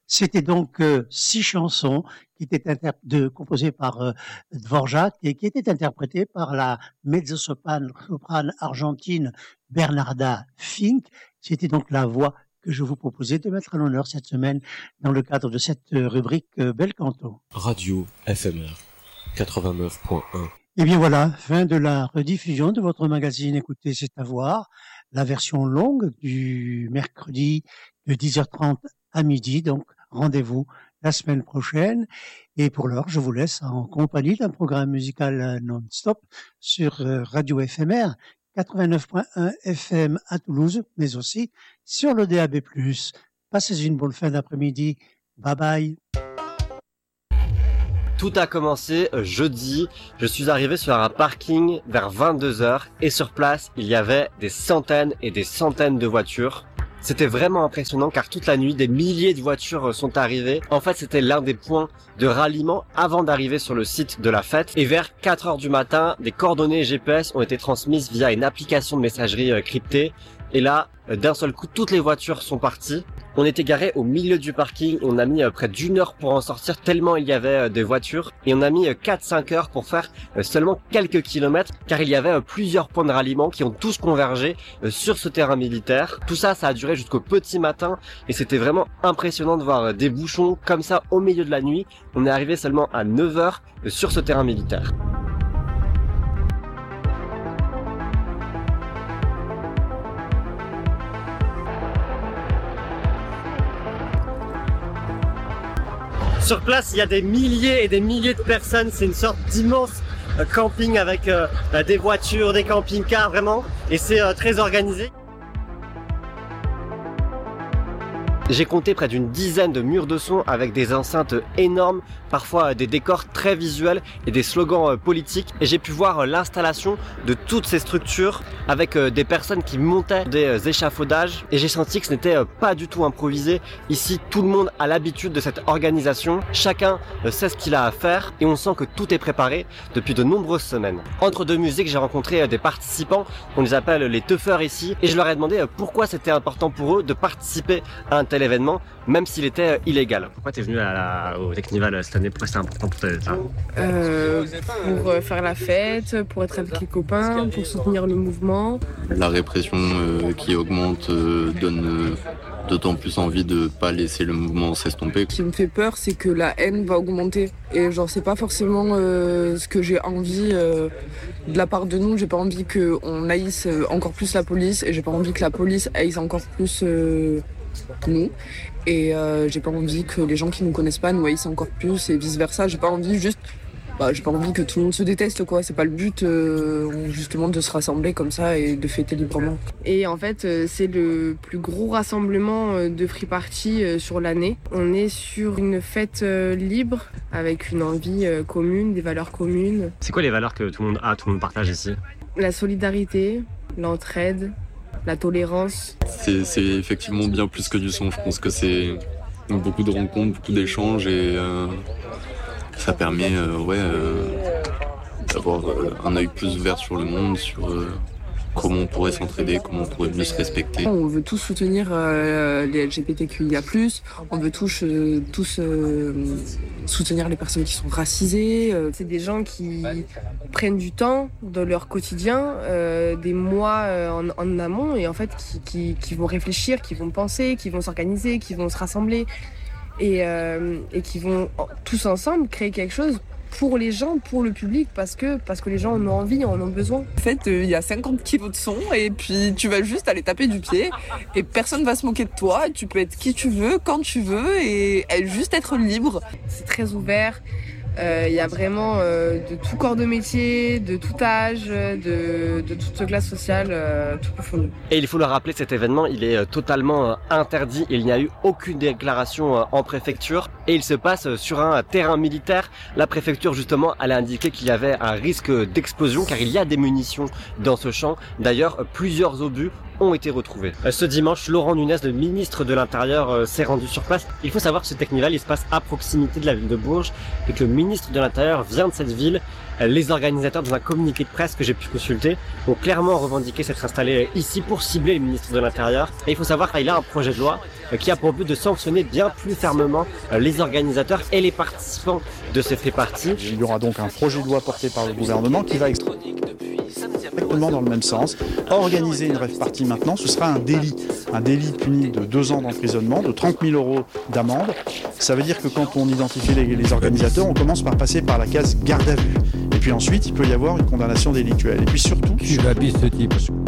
C'était donc 6 chansons qui étaient composées par Dvorak et qui étaient interprétées par la mezzo-soprane argentine Bernarda Fink. C'était donc la voix que je vous proposais de mettre à l'honneur cette semaine dans le cadre de cette rubrique Bel Canto. Radio FMR 89.1. Et bien voilà, fin de la rediffusion de votre magazine Écoutez, c'est à voir, la version longue du mercredi de 10h30 à midi, donc rendez-vous la semaine prochaine. Et pour l'heure, je vous laisse en compagnie d'un programme musical non-stop sur Radio FMR 89.1 FM à Toulouse, mais aussi sur le DAB+. Passez une bonne fin d'après-midi. Bye bye. Tout a commencé jeudi. Je suis arrivé sur un parking vers 22h et sur place, il y avait des centaines et des centaines de voitures. C'était vraiment impressionnant car toute la nuit, des milliers de voitures sont arrivées. En fait, c'était l'un des points de ralliement avant d'arriver sur le site de la fête. Et vers 4h du matin, des coordonnées GPS ont été transmises via une application de messagerie cryptée. Et là, d'un seul coup, toutes les voitures sont parties. On était garé au milieu du parking, on a mis près d'une heure pour en sortir tellement il y avait des voitures. Et on a mis 4-5 heures pour faire seulement quelques kilomètres car il y avait plusieurs points de ralliement qui ont tous convergé sur ce terrain militaire. Tout ça, ça a duré jusqu'au petit matin et c'était vraiment impressionnant de voir des bouchons comme ça au milieu de la nuit. On est arrivé seulement à 9h sur ce terrain militaire. Sur place, il y a des milliers et des milliers de personnes. C'est une sorte d'immense camping avec des voitures, des camping-cars, vraiment. Et c'est très organisé. J'ai compté près d'une dizaine de murs de son avec des enceintes énormes, parfois des décors très visuels et des slogans politiques. Et j'ai pu voir l'installation de toutes ces structures avec des personnes qui montaient des échafaudages. Et j'ai senti que ce n'était pas du tout improvisé. Ici, tout le monde a l'habitude de cette organisation. Chacun sait ce qu'il a à faire et on sent que tout est préparé depuis de nombreuses semaines. Entre deux musiques, j'ai rencontré des participants. On les appelle les teufeurs ici. Et je leur ai demandé pourquoi c'était important pour eux de participer à un tel événement, même s'il était illégal. Pourquoi t'es venu au Technival cette année? Pourquoi c'était important pour toi? Pour faire la fête, pour être avec les copains, pour soutenir le mouvement. La répression qui augmente donne d'autant plus envie de pas laisser le mouvement s'estomper. Ce qui me fait peur, c'est que la haine va augmenter. Et genre, c'est pas forcément ce que j'ai envie de la part de nous. J'ai pas envie qu'on haïsse encore plus la police et j'ai pas envie que la police haïsse encore plus nous. Et j'ai pas envie que les gens qui nous connaissent pas nous haïssent encore plus et vice versa. J'ai pas envie que tout le monde se déteste, quoi. C'est pas le but justement de se rassembler comme ça et de fêter librement. Et en fait, c'est le plus gros rassemblement de Free Party sur l'année. On est sur une fête libre avec une envie commune, des valeurs communes. C'est quoi les valeurs que tout le monde partage ici? La solidarité, l'entraide, la tolérance. C'est effectivement bien plus que du son. Je pense que c'est beaucoup de rencontres, beaucoup d'échanges et ça permet d'avoir un œil plus ouvert sur le monde, sur comment on pourrait s'entraider, comment on pourrait mieux se respecter. On veut tous soutenir les LGBTQIA+, on veut tous soutenir les personnes qui sont racisées. C'est des gens qui prennent du temps dans leur quotidien, des mois en amont, et en fait qui vont réfléchir, qui vont penser, qui vont s'organiser, qui vont se rassembler, et qui vont tous ensemble créer quelque chose pour les gens, pour le public, parce que les gens en ont envie, en ont besoin. En fait, il y a 50 kilos de son et puis tu vas juste aller taper du pied et personne va se moquer de toi. Tu peux être qui tu veux, quand tu veux et juste être libre. C'est très ouvert. Il y a vraiment de tout corps de métier, de tout âge, de toute classe sociale, tout confondu. Et il faut le rappeler, cet événement, il est totalement interdit. Il n'y a eu aucune déclaration en préfecture et il se passe sur un terrain militaire. La préfecture, justement, elle a indiqué qu'il y avait un risque d'explosion car il y a des munitions dans ce champ. D'ailleurs, plusieurs obus ont été retrouvés. Ce dimanche, Laurent Nunez, le ministre de l'Intérieur, s'est rendu sur place. Il faut savoir que ce Technival, il se passe à proximité de la ville de Bourges et que le ministre de l'Intérieur vient de cette ville. Les organisateurs, dans un communiqué de presse que j'ai pu consulter, ont clairement revendiqué s'être installés ici pour cibler le ministre de l'Intérieur. Et il faut savoir qu'il a un projet de loi qui a pour but de sanctionner bien plus fermement les organisateurs et les participants de ces free-parties. Il y aura donc un projet de loi porté par le gouvernement qui va exactement dans le même sens. Organiser une rave-party maintenant, ce sera un délit puni de 2 ans d'emprisonnement, de 30 000 € d'amende. Ça veut dire que quand on identifie les organisateurs, on commence par passer par la case garde à vue. Et puis ensuite, il peut y avoir une condamnation délictuelle. Et puis surtout... Tu vas ce type.